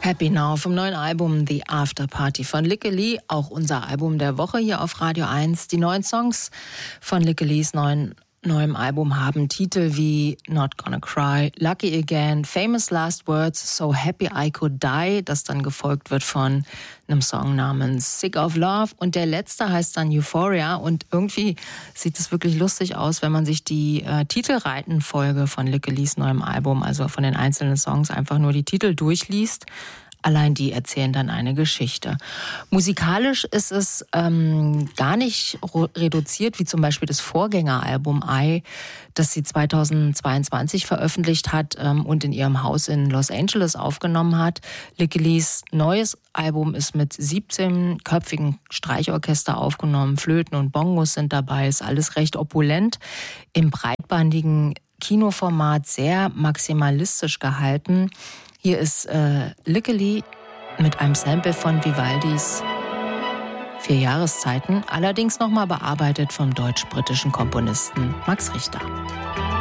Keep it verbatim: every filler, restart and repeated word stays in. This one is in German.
Happy Now vom neuen Album The After Party von Lykke Li, auch unser Album der Woche hier auf Radio eins. Die neuen Songs von Lykke Lis neuen neuem Album haben Titel wie Not Gonna Cry, Lucky Again, Famous Last Words, So Happy I Could Die, das dann gefolgt wird von einem Song namens Sick of Love, und der letzte heißt dann Euphoria, und irgendwie sieht es wirklich lustig aus, wenn man sich die äh, Titelreihenfolge von Lykke Lis neuem Album, also von den einzelnen Songs, einfach nur die Titel durchliest. Allein die erzählen dann eine Geschichte. Musikalisch ist es ähm, gar nicht reduziert, wie zum Beispiel das Vorgängeralbum I, das sie zweitausendzweiundzwanzig veröffentlicht hat ähm, und in ihrem Haus in Los Angeles aufgenommen hat. Lykke Lis neues Album ist mit siebzehnköpfigen Streichorchester aufgenommen. Flöten und Bongos sind dabei, ist alles recht opulent. Im breitbandigen Kinoformat sehr maximalistisch gehalten. Hier ist äh, Lykke Li mit einem Sample von Vivaldis Vier Jahreszeiten, allerdings nochmal bearbeitet vom deutsch-britischen Komponisten Max Richter.